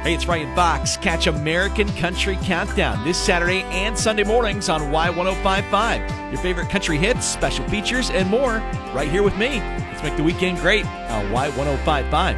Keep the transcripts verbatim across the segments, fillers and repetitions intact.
Hey, it's Ryan Fox. Catch American Country Countdown this Saturday and Sunday mornings on Y ten fifty-five. Your favorite country hits, special features, and more right here with me. Let's make the weekend great on Y ten fifty-five.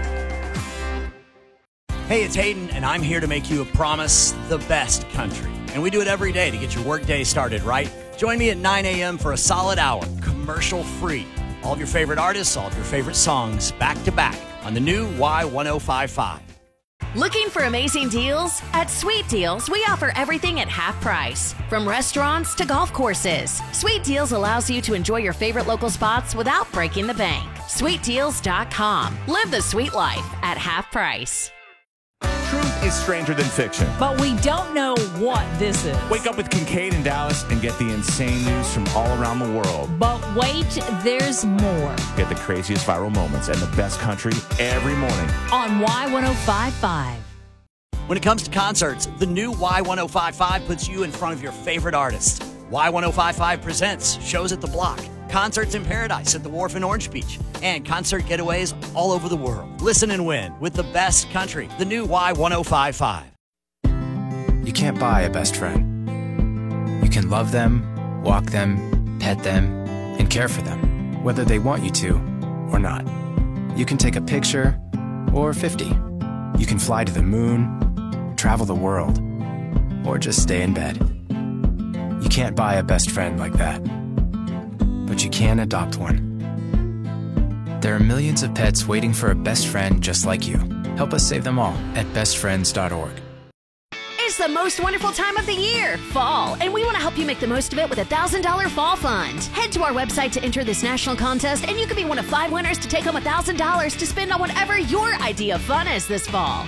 Hey, it's Hayden, and I'm here to make you a promise, the best country. And we do it every day to get your workday started right. Join me at nine a.m. for a solid hour, commercial-free. All of your favorite artists, all of your favorite songs, back-to-back on the new Y ten fifty-five. Looking for amazing deals? At Sweet Deals, we offer everything at half price. From restaurants to golf courses, Sweet Deals allows you to enjoy your favorite local spots without breaking the bank. sweet deals dot com. Live the sweet life at half price. Truth is stranger than fiction. But we don't know what this is. Wake up with Kincaid and Dallas and get the insane news from all around the world. But wait, there's more. Get the craziest viral moments and the best country every morning on Y ten fifty-five. When it comes to concerts, the new Y ten fifty-five puts you in front of your favorite artists. Y ten fifty-five presents shows at the Block, concerts in paradise at the Wharf in Orange Beach, and concert getaways all over the world. Listen and win with the best country, the new Y ten fifty-five. You can't buy a best friend. You can love them, walk them, pet them, and care for them, whether they want you to or not. You can take a picture or fifty. You can fly to the moon, travel the world, or just stay in bed. You can't buy a best friend like that, but you can adopt one. There are millions of pets waiting for a best friend just like you. Help us save them all at best friends dot org. It's the most wonderful time of the year, fall, and we want to help you make the most of it with a one thousand dollars Fall Fund. Head to our website to enter this national contest, and you could be one of five winners to take home one thousand dollars to spend on whatever your idea of fun is this fall.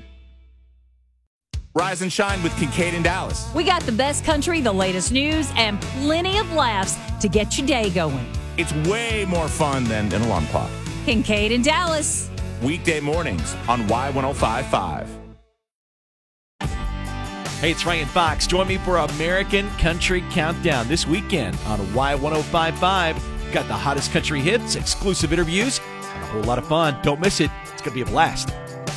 Rise and shine with Kincaid and Dallas. We got the best country, the latest news, and plenty of laughs to get your day going. It's way more fun than an alarm clock. Kincaid and Dallas. Weekday mornings on Y ten fifty-five. Hey, it's Ryan Fox. Join me for American Country Countdown this weekend on Y ten fifty-five. We've got the hottest country hits, exclusive interviews, and a whole lot of fun. Don't miss it. It's going to be a blast.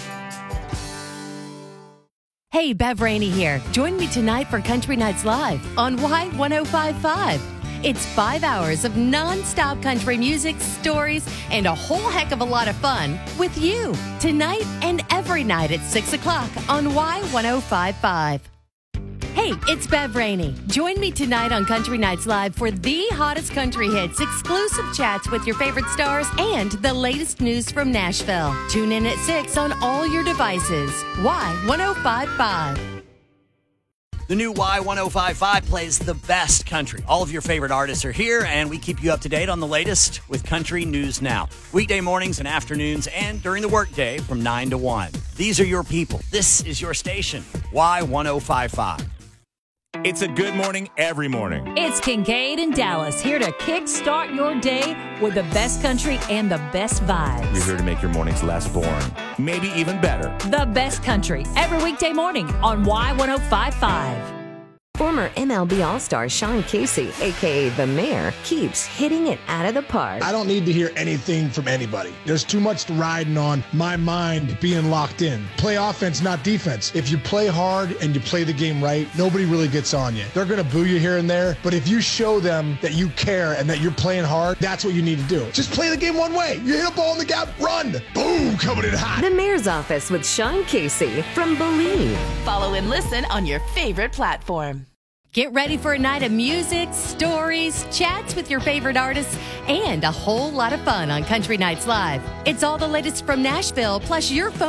Hey, Bev Rainey here. Join me tonight for Country Nights Live on Y ten fifty-five. It's five hours of non-stop country music, stories, and a whole heck of a lot of fun with you tonight and every night at six o'clock on Y ten fifty-five. Hey, it's Bev Rainey. Join me tonight on Country Nights Live for the hottest country hits, exclusive chats with your favorite stars, and the latest news from Nashville. Tune in at six on all your devices. Y ten fifty-five. The new Y ten fifty-five plays the best country. All of your favorite artists are here, and we keep you up to date on the latest with Country News Now. Weekday mornings and afternoons and during the workday from nine to one. These are your people. This is your station, Y ten fifty-five. It's a good morning every morning. It's Kincaid and Dallas here to kickstart your day with the best country and the best vibes. We're here to make your mornings less boring, maybe even better. The best country every weekday morning on Y ten fifty-five. Former M L B All-Star Sean Casey, a k a. The Mayor, keeps hitting it out of the park. I don't need to hear anything from anybody. There's too much riding on my mind being locked in. Play offense, not defense. If you play hard and you play the game right, nobody really gets on you. They're going to boo you here and there, but if you show them that you care and that you're playing hard, that's what you need to do. Just play the game one way. You hit a ball in the gap, run. Boom, coming in hot. The Mayor's Office with Sean Casey from Believe. Follow and listen on your favorite platform. Get ready for a night of music, stories, chats with your favorite artists, and a whole lot of fun on Country Nights Live. It's all the latest from Nashville, plus your phone